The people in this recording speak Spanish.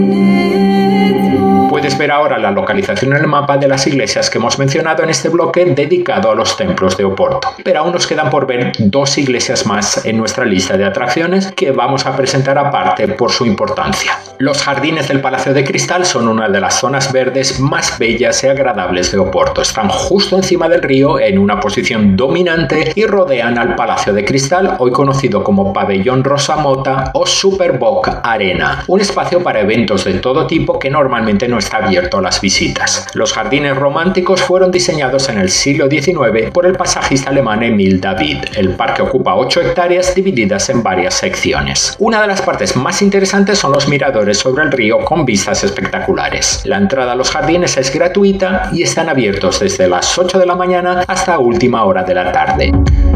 Puedes ver ahora la localización en el mapa de las iglesias que hemos mencionado en este bloque dedicado a los templos de Oporto. Pero aún nos quedan por ver 2 iglesias más en nuestra lista de atracciones que vamos a presentar aparte por su importancia. Los jardines del Palacio de Cristal son una de las zonas verdes más bellas y agradables de Oporto. Están justo encima del río en una posición dominante y rodean al Palacio de Cristal, hoy conocido como Pabellón Rosa Mota o Superboc Arena, un espacio para eventos de todo tipo que normalmente no está abierto a las visitas. Los jardines románticos fueron diseñados en el siglo XIX por el pasajista alemán Emil David. El parque ocupa 8 hectáreas divididas en varias secciones. Una de las partes más interesantes son los miradores sobre el río con vistas espectaculares. La entrada a los jardines es gratuita y están abiertos desde las 8 de la mañana hasta última hora de la tarde.